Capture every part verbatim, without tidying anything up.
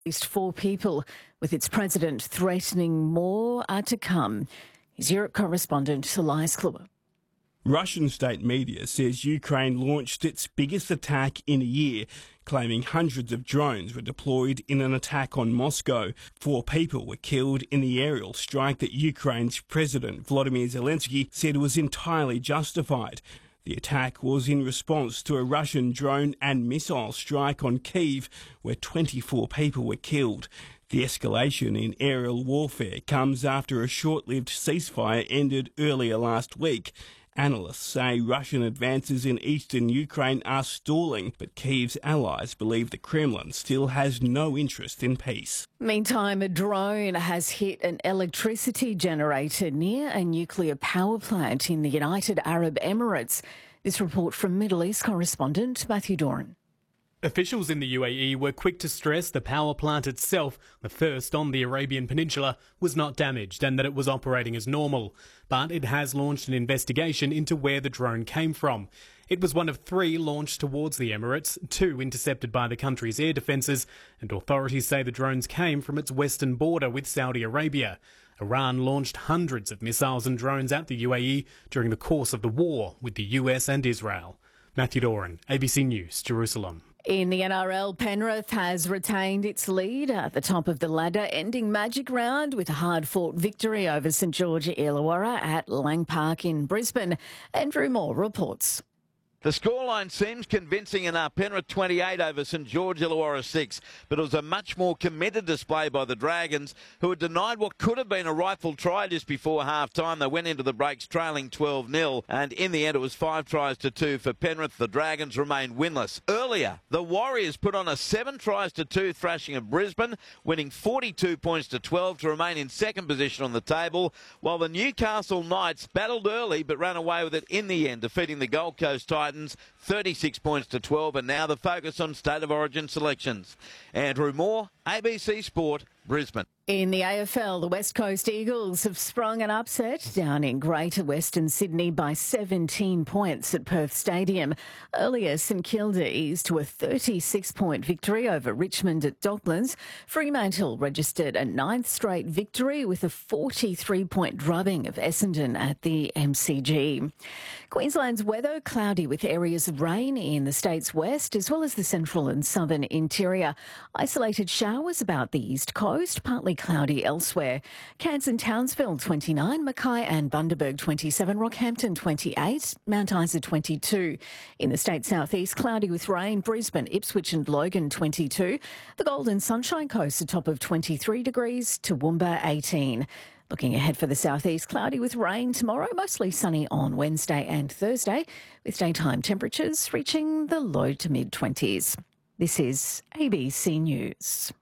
least four people, with its president threatening more are to come. His Europe correspondent, Elias Kluwer. Russian state media says Ukraine launched its biggest attack in a year, claiming hundreds of drones were deployed in an attack on Moscow. Four people were killed in the aerial strike that Ukraine's President Volodymyr Zelensky said was entirely justified. The attack was in response to a Russian drone and missile strike on Kyiv, where twenty-four people were killed. The escalation in aerial warfare comes after a short-lived ceasefire ended earlier last week. Analysts say Russian advances in eastern Ukraine are stalling, but Kyiv's allies believe the Kremlin still has no interest in peace. Meantime, a drone has hit an electricity generator near a nuclear power plant in the United Arab Emirates. This report from Middle East correspondent Matthew Doran. Officials in the U A E were quick to stress the power plant itself, the first on the Arabian Peninsula, was not damaged and that it was operating as normal. But it has launched an investigation into where the drone came from. It was one of three launched towards the Emirates, two intercepted by the country's air defences, and authorities say the drones came from its western border with Saudi Arabia. Iran launched hundreds of missiles and drones at the U A E during the course of the war with the U S and Israel. Matthew Doran, A B C News, Jerusalem. In the N R L, Penrith has retained its lead at the top of the ladder, ending Magic Round with a hard-fought victory over St George Illawarra at Lang Park in Brisbane. Andrew Moore reports. The scoreline seems convincing enough. Penrith twenty-eight over St George Illawarra six, but it was a much more committed display by the Dragons, who had denied what could have been a rifle try just before half-time. They went into the breaks trailing twelve nil, and in the end it was five tries to two for Penrith. The Dragons remained winless. Earlier, the Warriors put on a seven tries to two thrashing of Brisbane, winning forty-two points to twelve to remain in second position on the table, while the Newcastle Knights battled early but ran away with it in the end, defeating the Gold Coast Titans thirty-six points to twelve, and now the focus on State of Origin selections. Andrew Moore, A B C Sport, Brisbane. In the A F L, the West Coast Eagles have sprung an upset down in Greater Western Sydney by seventeen points at Perth Stadium. Earlier, St Kilda eased to a thirty-six point victory over Richmond at Docklands. Fremantle registered a ninth straight victory with a forty-three point drubbing of Essendon at the M C G. Queensland's weather cloudy with areas of rain in the state's west as well as the central and southern interior. Isolated showers about the east coast, partly cloudy elsewhere. Cairns and Townsville twenty-nine, Mackay and Bundaberg twenty-seven, Rockhampton twenty-eight, Mount Isa twenty-two. In the state southeast, cloudy with rain, Brisbane, Ipswich and Logan twenty-two. The Golden Sunshine Coast a top of twenty-three degrees, Toowoomba eighteen. Looking ahead for the southeast, cloudy with rain tomorrow, mostly sunny on Wednesday and Thursday, with daytime temperatures reaching the low to mid-twenties. This is A B C News.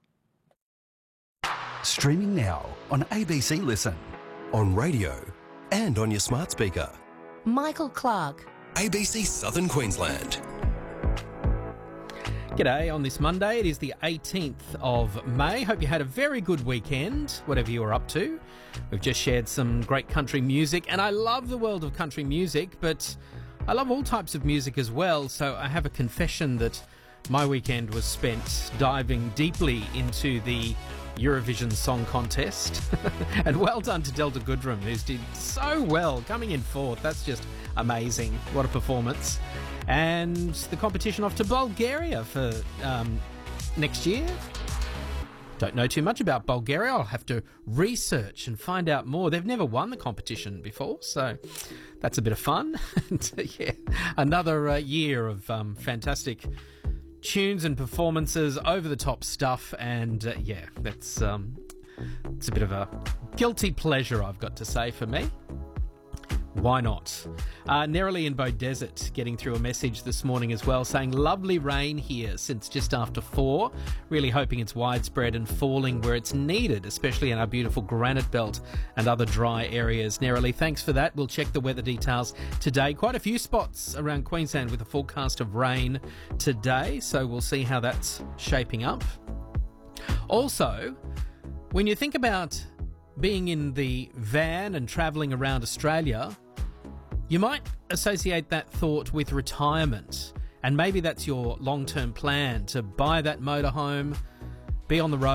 Streaming now on A B C Listen, on radio and on your smart speaker. Michael Clark. A B C Southern Queensland. G'day on this Monday. It is the eighteenth of May. Hope you had a very good weekend, whatever you were up to. We've just shared some great country music, and I love the world of country music, but I love all types of music as well, so I have a confession that my weekend was spent diving deeply into the Eurovision Song Contest. And well done to Delta Goodrem, who's did so well, coming in fourth. That's just amazing. What a performance. And the competition off to Bulgaria for um, next year. Don't know too much about Bulgaria. I'll have to research and find out more. They've never won the competition before, so that's a bit of fun. And, yeah, another uh, year of um, fantastic tunes and performances, over-the-top stuff, and uh, yeah, that's um, it's a bit of a guilty pleasure, I've got to say, for me. Why not? Uh, Nerily in Beaudesert getting through a message this morning as well, saying lovely rain here since just after four. Really hoping it's widespread and falling where it's needed, especially in our beautiful Granite Belt and other dry areas. Nerily, thanks for that. We'll check the weather details today. Quite a few spots around Queensland with a forecast of rain today, so we'll see how that's shaping up. Also, when you think about being in the van and travelling around Australia, you might associate that thought with retirement. And maybe that's your long-term plan, to buy that motorhome, be on the road